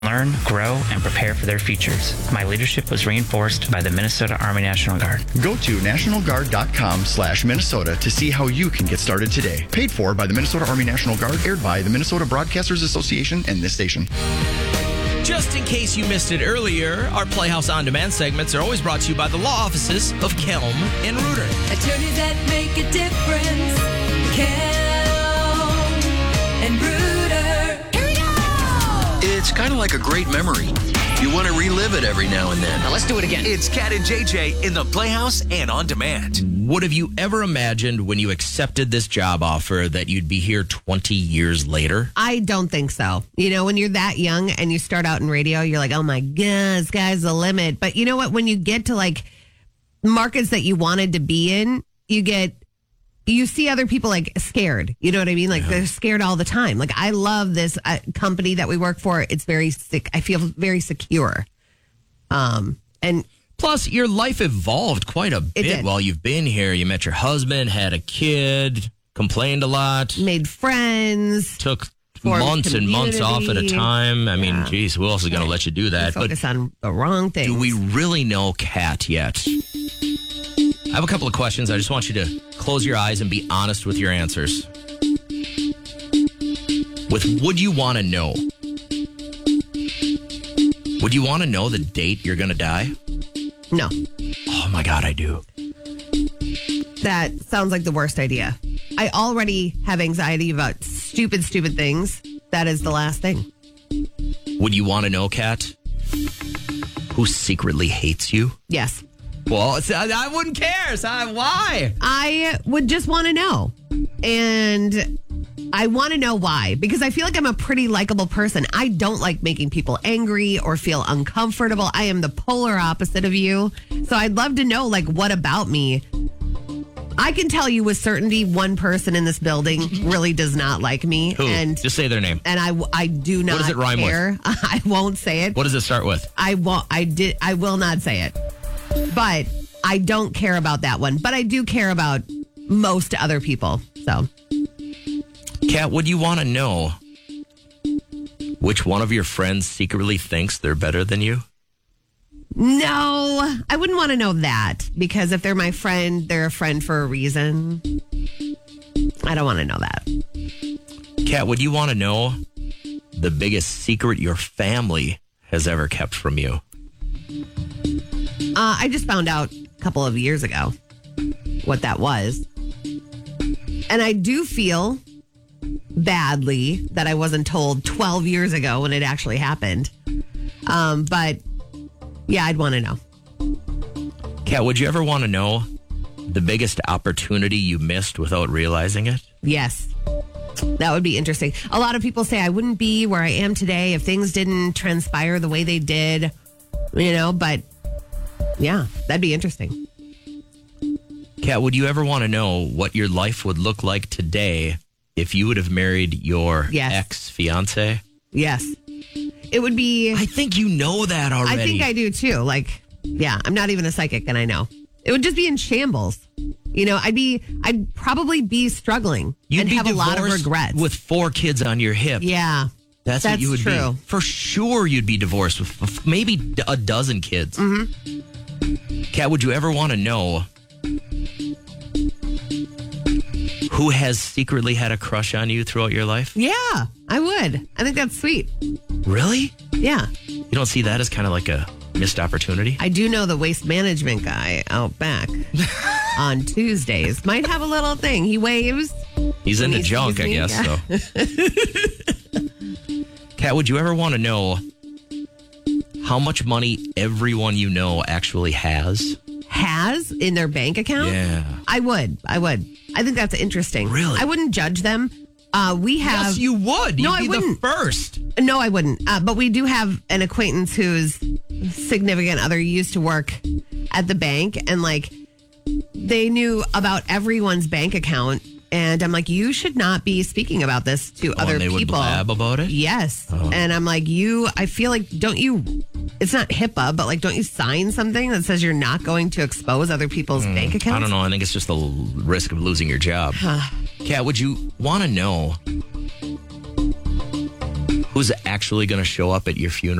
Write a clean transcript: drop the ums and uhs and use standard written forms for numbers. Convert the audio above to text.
learn, grow, and prepare for their futures. My leadership was reinforced by the Minnesota Army National Guard. Go to nationalguard.com/Minnesota to see how you can get started today. Paid for by the Minnesota Army National Guard, aired by the Minnesota Broadcasters Association and this station. Just in case you missed it earlier, our Playhouse On Demand segments are always brought to you by the law offices of Kelm and Reuter. Attorneys that make a difference. Kelm and Reuter. Here we go! It's kind of like a great memory. You want to relive it every now and then. Now let's do it again. It's Cat and JJ in the Playhouse and On Demand. Would have you ever imagined when you accepted this job offer that you'd be here 20 years later? I don't think so. You know, when you're that young and you start out in radio, you're like, oh my God, sky's the limit. But you know what? When you get to like markets that you wanted to be in, you see other people like scared. You know what I mean? Like they're scared all the time. Like I love this company that we work for. It's very sick. I feel very secure. And plus your life evolved quite a bit while you've been here. You met your husband, had a kid, complained a lot, made friends, took months and months off at a time. I mean, geez, who else is going to let you do that? Focus on the wrong things. Do we really know Kat yet? I have a couple of questions. I just want you to close your eyes and be honest with your answers. Would you want to know? Would you want to know the date you're going to die? No. Oh my God, I do. That sounds like the worst idea. I already have anxiety about stupid things. That is the last thing. Would you want to know, Kat, who secretly hates you? Yes. Well, I wouldn't care. So why? I would just want to know. And I want to know why. Because I feel like I'm a pretty likable person. I don't like making people angry or feel uncomfortable. I am the polar opposite of you. So I'd love to know, like, what about me? I can tell you with certainty one person in this building really does not like me. Who? And just say their name. And I do not care. What does it rhyme with? I won't say it. What does it start with? I will not say it. But I don't care about that one. But I do care about most other people. So, Kat, would you want to know which one of your friends secretly thinks they're better than you? No, I wouldn't want to know that. Because if they're my friend, they're a friend for a reason. I don't want to know that. Kat, would you want to know the biggest secret your family has ever kept from you? I just found out a couple of years ago what that was. And I do feel badly that I wasn't told 12 years ago when it actually happened. But yeah, I'd want to know. Kat, would you ever want to know the biggest opportunity you missed without realizing it? Yes. That would be interesting. A lot of people say I wouldn't be where I am today if things didn't transpire the way they did, you know, but yeah, that'd be interesting. Kat, would you ever want to know what your life would look like today if you would have married your ex-fiance? Yes. It would be... I think you know that already. I think I do too. Like, yeah, I'm not even a psychic and I know. It would just be in shambles. You know, I'd probably be struggling and have a lot of regrets. With 4 kids on your hip. Yeah. That's what you would true. be. For sure you'd be divorced with maybe a dozen kids. Mm-hmm. Kat, would you ever want to know who has secretly had a crush on you throughout your life? Yeah, I would. I think that's sweet. Really? Yeah. You don't see that as kind of like a missed opportunity? I do know the waste management guy out back on Tuesdays might have a little thing. He waves. He's into junk, I guess. So. Kat, would you ever want to know how much money everyone you know actually has? Has in their bank account? Yeah. I would. I think that's interesting. Really? I wouldn't judge them. We have... Yes, you would. You'd be wouldn't. the first. No, I wouldn't. But we do have an acquaintance whose significant other used to work at the bank, and like they knew about everyone's bank account. And I'm like, you should not be speaking about this to other and they people. Would blab about it? Yes. Oh. And I'm like, I feel like, don't you, it's not HIPAA, but like, don't you sign something that says you're not going to expose other people's bank accounts? I don't know. I think it's just the risk of losing your job. Kat, would you want to know Who's actually going to show up at your funeral?